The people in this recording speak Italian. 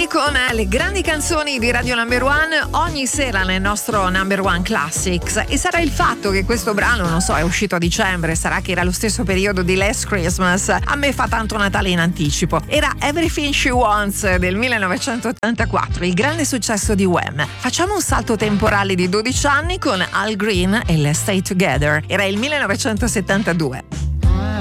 con le grandi canzoni di Radio Number One ogni sera nel nostro Number One Classics. E sarà il fatto che questo brano, non so, è uscito a dicembre, sarà che era lo stesso periodo di Last Christmas, a me fa tanto Natale in anticipo. Era Everything She Wants del 1984, il grande successo di Wham. Facciamo un salto temporale di 12 anni con Al Green e Let's Stay Together. Era il 1972.